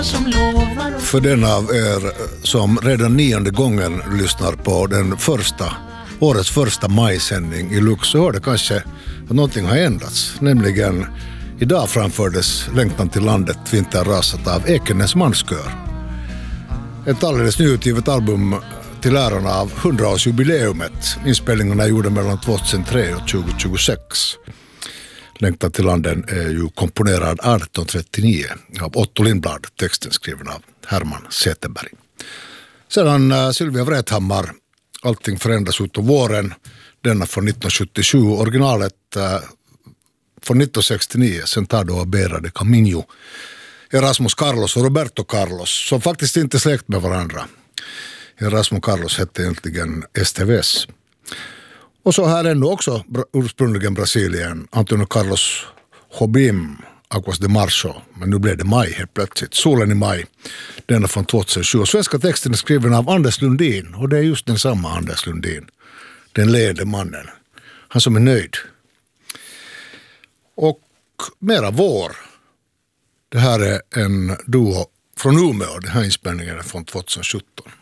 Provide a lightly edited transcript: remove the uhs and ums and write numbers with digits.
För den av er som redan 9:e gången lyssnar på årets första majsändning i Lux, så hör det kanske att någonting har ändrats. Nämligen idag framfördes Längtan till landet, Vinterrasat av Ekenäs manskör. Ett alldeles nyutgivet album till äran av 100-årsjubileumet. Inspelningarna är gjorda mellan 2003 och 2026. Längtan till landen är ju komponerad 1839 av Otto Lindblad, texten skriven av Herman Zetterberg. Sedan Sylvia Vrethammar, Allting förändras ut av våren, denna från 1977, originalet från 1969, Sentado och Bera de Camino, Erasmus Carlos och Roberto Carlos, som faktiskt inte är släkt med varandra. Erasmus Carlos hette egentligen Esteves. Och så här ännu också ursprungligen Brasilien, Antonio Carlos Jobim, Aguas de Marzo, men nu blev det maj helt plötsligt. Solen i maj, denna från 2007. Och svenska texten är skriven av Anders Lundin, och det är just den samma Anders Lundin, den leende mannen, han som är nöjd. Och mera vår, det här är en duo från Umeå, den här inspelningen är från 2017.